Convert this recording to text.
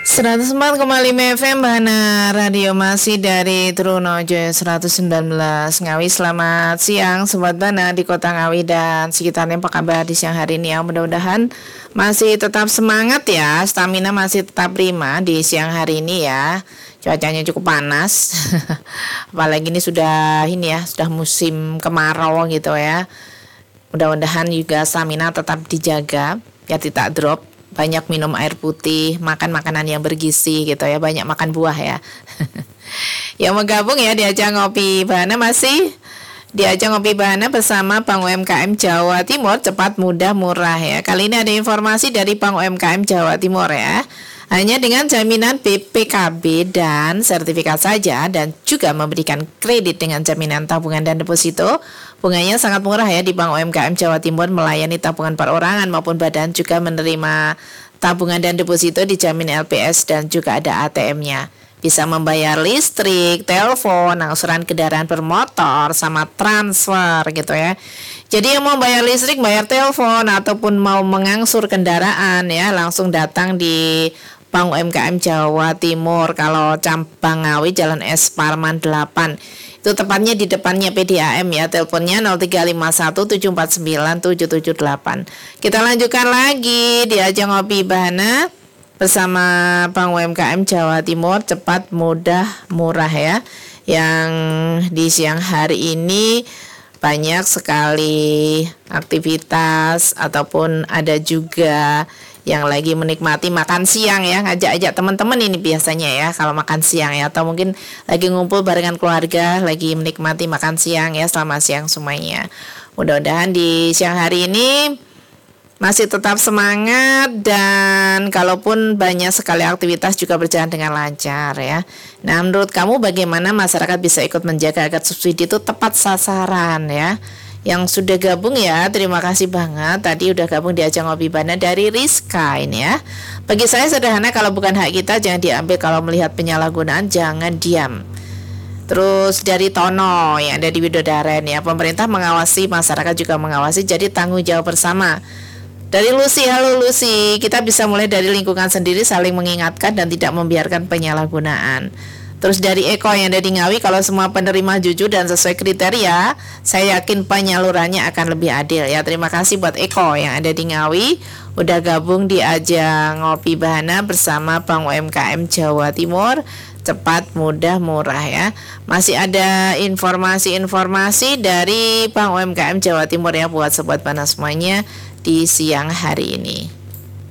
104,5 FM Bahana Radio masih dari Trunojoyo 119 Ngawi. Selamat siang Sobat Bahana di Kota Ngawi dan sekitarnya. Apa kabar di siang hari ini ya? Mudah-mudahan masih tetap semangat ya, stamina masih tetap prima di siang hari ini ya. Cuacanya cukup panas apalagi ini sudah musim kemarau gitu ya. Mudah-mudahan juga stamina tetap dijaga ya, tidak drop. Banyak minum air putih, makan makanan yang bergizi gitu ya, banyak makan buah ya. Yang mau gabung ya diajak ngopi Bahana, masih diajak ngopi Bahana bersama Bank UMKM Jawa Timur, cepat, mudah, murah ya. Kali ini ada informasi dari Bank UMKM Jawa Timur ya. Hanya dengan jaminan BPKB dan sertifikat saja, dan juga memberikan kredit dengan jaminan tabungan dan deposito. Bunganya sangat murah ya di Bank UMKM Jawa Timur, melayani tabungan perorangan maupun badan, juga menerima tabungan dan deposito dijamin LPS dan juga ada ATM-nya. Bisa membayar listrik, telepon, angsuran kendaraan bermotor, sama transfer gitu ya. Jadi yang mau bayar listrik, bayar telepon, ataupun mau mengangsur kendaraan ya, langsung datang di Bank UMKM Jawa Timur. Kalau cabang Ngawi Jalan S Parman 8, itu tepatnya di depannya PDAM ya. Teleponnya 0351749778. Kita lanjutkan lagi diajak ngopi Bahana bersama Bank UMKM Jawa Timur, cepat, mudah, murah ya. Yang di siang hari ini banyak sekali aktivitas, ataupun ada juga yang lagi menikmati makan siang ya, ngajak-ajak teman-teman ini biasanya ya kalau makan siang ya, atau mungkin lagi ngumpul barengan keluarga, lagi menikmati makan siang ya. Selamat siang semuanya. Mudah-mudahan di siang hari ini masih tetap semangat, dan kalaupun banyak sekali aktivitas juga berjalan dengan lancar ya. Nah, menurut kamu bagaimana masyarakat bisa ikut menjaga agar subsidi itu tepat sasaran ya? Yang sudah gabung ya, terima kasih banget. Tadi udah gabung diajak ngopi Bahana dari Rizka ini ya. Bagi saya sederhana, kalau bukan hak kita jangan diambil, kalau melihat penyalahgunaan jangan diam. Terus dari Tono yang ada di Widodaren ya, pemerintah mengawasi, masyarakat juga mengawasi, jadi tanggung jawab bersama. Dari Lucy, halo Lucy, kita bisa mulai dari lingkungan sendiri, saling mengingatkan dan tidak membiarkan penyalahgunaan. Terus dari Eko yang ada di Ngawi, kalau semua penerima jujur dan sesuai kriteria, saya yakin penyalurannya akan lebih adil ya. Terima kasih buat Eko yang ada di Ngawi, udah gabung di Ajang Ngopi Bahana bersama Bank UMKM Jawa Timur, cepat, mudah, murah ya. Masih ada informasi-informasi dari Bank UMKM Jawa Timur ya buat Sobat Bahana semuanya di siang hari ini.